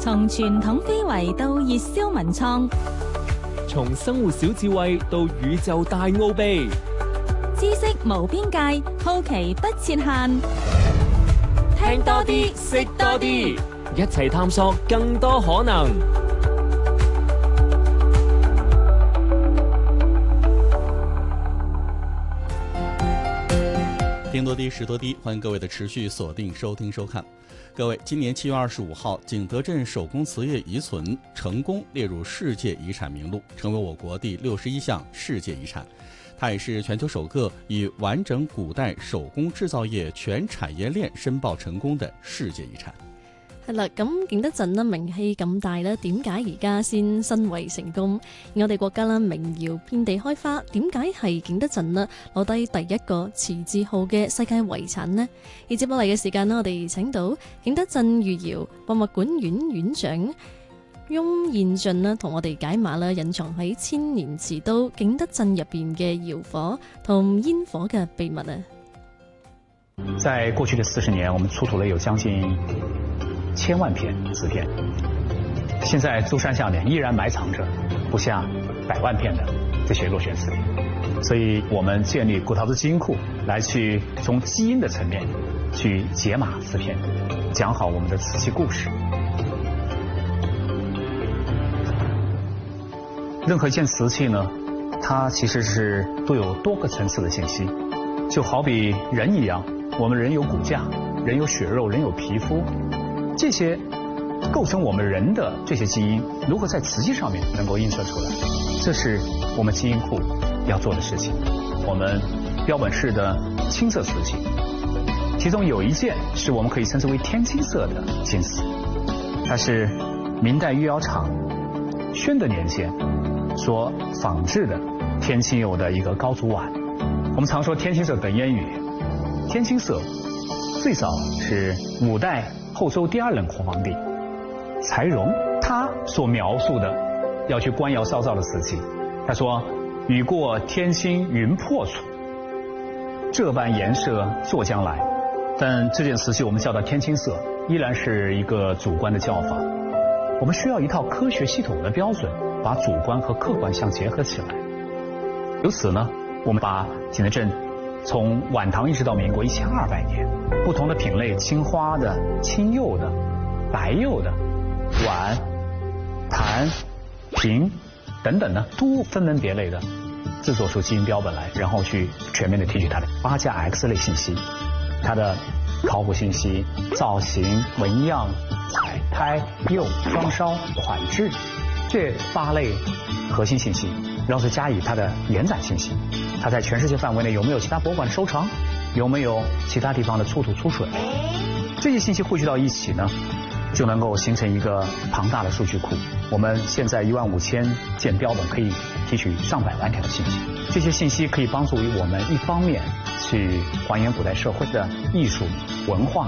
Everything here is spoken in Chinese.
從傳統非遺到熱銷文創， 從生活小智慧到宇宙大奧秘， 知識無邊界，好奇不設限。聽多啲，識多啲， 一齊探索更多可能。 听多啲，识多啲，欢迎各位的持续锁定收听收看。各位，今年7月25号，景德镇手工瓷业遗存成功列入世界遗产名录，成为我国第61项世界遗产。它也是全球首个以完整古代手工制造業全產業鏈申報成功的世界遺產。 係啦，咁景德鎮啦名氣咁大咧，點解而家先申遺成功？我哋國家啦名窯遍地開花，點解係景德鎮啦攞低第一個瓷字號嘅世界遺產呢？而接落嚟嘅時間啦，我哋請到景德鎮御窯博物館院院長翁彥俊啦，同我哋解碼啦隱藏喺千年瓷都景德鎮入邊嘅窯火同煙火嘅秘密啊！ 在過去的40年，我們出土了有將近1000萬片瓷片，現在舟山下面依然埋藏着不下100萬片的這些落選瓷片，所以我們建立古陶瓷基因庫，來去從基因的層面去解碼瓷片，講好我們的瓷器故事。任何一件瓷器呢，它其實是都有多個層次的信息，就好比人一樣，我們人有骨架，人有血肉，人有皮膚，這些構成我們人的這些基因，如何在瓷器上面能夠映射出來，這是我們基因庫要做的事情。我們標本式的青色瓷器，其中有一件是我們可以稱之為天青色的青瓷，它是明代御窯廠宣德年間所仿製的天青釉的一個高足碗。我們常說天青色等煙雨，天青色最早是5代後周第2任皇帝柴榮他所描述的要去官窯燒造的瓷器。他說雨過天青雲破楚，這般顏色作將來。但這件瓷器我們叫它天青色，依然是一個主觀的叫法。我們需要一套科學系統的標準，把主觀和客觀相結合起來。由此呢，我們把景德鎮從晚唐一直到民國1200年，不同的品類，青花的、青釉的、白釉的、碗、盤、瓶等等呢，都分門別類的製作出基因標本來，然後去全面的提取它的8價 X 類信息，它的考古信息、造型、紋樣、彩胎、釉、裝燒、款制這8類核心信息，然後再加以它的延展信息，它在全世界範圍內有沒有其他博物館的收藏，有沒有其他地方的出土出水，這些信息匯聚到一起呢，就能夠形成一個龐大的數據庫。我們現在15000件標本可以提取上百萬條的信息，這些信息可以幫助於我們一方面去還原古代社會的藝術文化。